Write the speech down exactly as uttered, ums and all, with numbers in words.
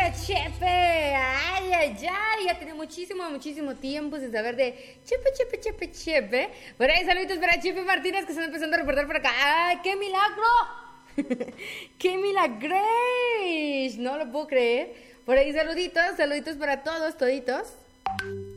Hola, Chepe. Ay, ay, ay. Ya tiene muchísimo, muchísimo tiempo sin saber de Chepe, Chepe, Chepe, Chepe. Por ahí, saluditos para Chepe Martínez que están empezando a reportar por acá. ¡Ay, qué milagro! ¡Qué milagréis! No lo puedo creer. Por ahí, saluditos, saluditos para todos, toditos.